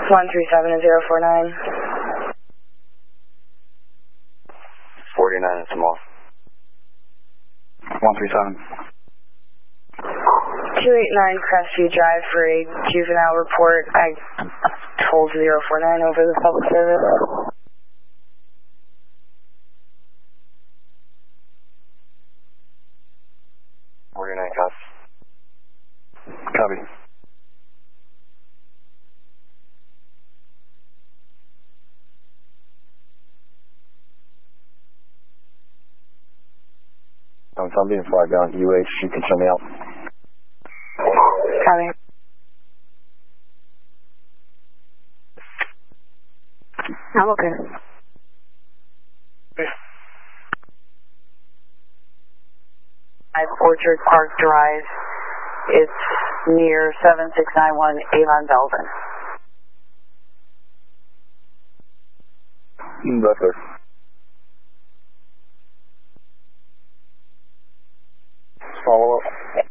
137-049. 49 is small. 137. 289 Crestview Drive for a juvenile report. I told 049 over the public service. Copy. I'm being flagged down. UH, you can send me out. Copy. I'm okay. Orchard Park Drive. It's near 7691 Avon Belden. That's it. Follow up.